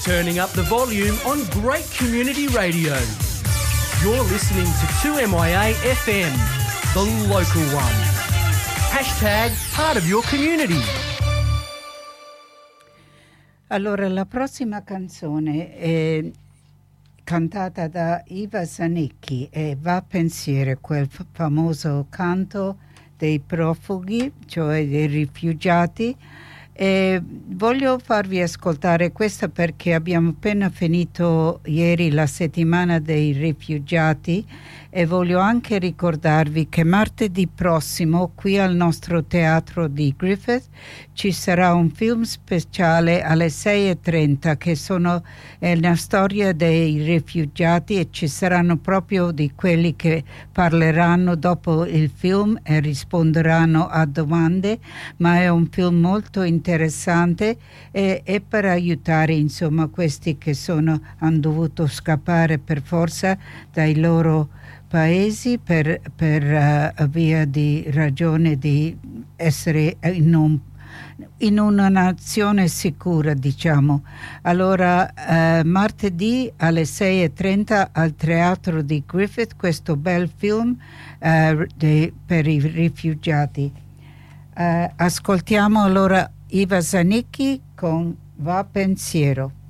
turning up the volume on great community radio. You're listening to 2MIA FM, the local one. Hashtag part of your community. Allora, la prossima canzone è cantata da Iva Zanicchi e Va Pensiero, quel famoso canto dei profughi, cioè dei rifugiati. E voglio farvi ascoltare questa perché abbiamo appena finito ieri la settimana dei rifugiati e voglio anche ricordarvi che martedì prossimo qui al nostro teatro di Griffith ci sarà un film speciale alle 6:30 che è una storia dei rifugiati e ci saranno proprio di quelli che parleranno dopo il film e risponderanno a domande, ma è un film molto interessante e per aiutare insomma questi che hanno dovuto scappare per forza dai loro paesi per via di ragione di essere in una nazione sicura, diciamo. Allora martedì alle 6:30 al teatro di Griffith questo bel film per i rifugiati. Ascoltiamo allora Iva Zanicchi con Va Pensiero.